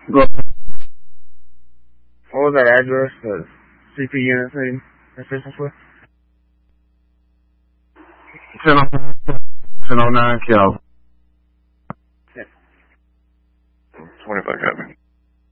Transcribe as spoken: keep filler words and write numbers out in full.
Go. What was that address? The C P unit thing? Assistance with? ten oh nine Cal. twenty-five copy.